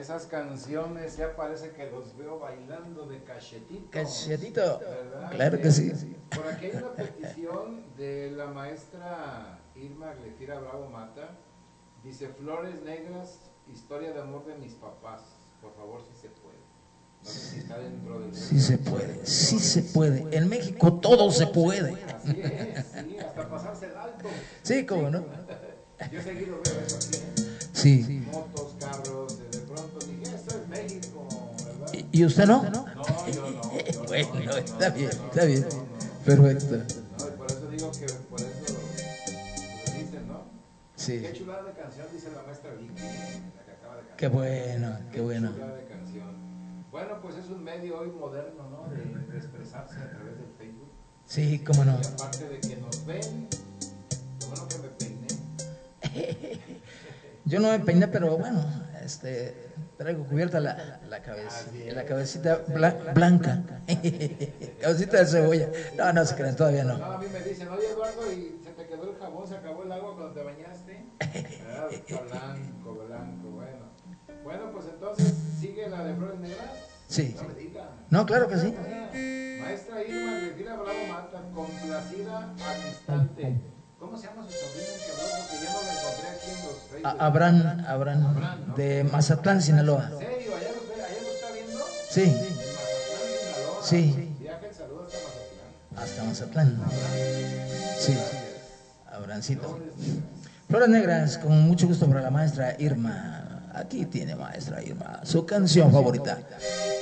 Esas canciones ya parece que los veo bailando de cachetito. Cachetito, ¿Verdad? claro que sí. Por aquí hay una petición de la maestra Irma Glefira Bravo Mata. Dice, Flores Negras, historia de amor de mis papás. Por favor, si se puede. No sé si está dentro del... Sí se puede, sí se puede. En México todo se puede. Así es, sí, hasta pasarse el alto. Sí, cómo no. Yo seguido veo eso aquí. Sí. Motos, carros, de pronto dije, esto es México, ¿verdad? ¿Y usted no? No, yo no. Bueno, está bien, está bien. Perfecto. No, y por eso digo que por eso lo dicen, ¿no? Sí. Qué chulada de canción, dice la maestra Vicky, la que acaba de cantar. Qué bueno, qué bueno. Chulada de canción. Bueno, pues es un medio hoy moderno, ¿no? De expresarse a través del Facebook. Sí, cómo no. Y aparte de que nos ven, lo bueno que me peiné. Yo no me peiné, pero bueno, traigo cubierta la cabeza, la cabecita blanca, cabecita de cebolla. No, no se crean, todavía no. No, a mí me dicen, oye Eduardo, ¿y se te quedó el jabón, se acabó el agua cuando te bañaste? Está blanco, blanco, bueno. Bueno, pues entonces, ¿sigue la de Flores Negras? Sí. No me digan. No, claro que sí. Maestra Irma Glefira Bravo Mata, complacida al instante. ¿Cómo se llama su sobrino que habló? Porque ya no la encontré aquí en los Facebook. Abraham, ¿no? De Mazatlán, Sinaloa. ¿En serio? ¿Allá lo está viendo? Sí. En Mazatlán, Sinaloa. Sí. Viaje el saludo hasta Mazatlán. Hasta Mazatlán. Sí. Abrancito. Flores Negras, con mucho gusto para la maestra Irma. Aquí tiene maestra Irma su canción favorita.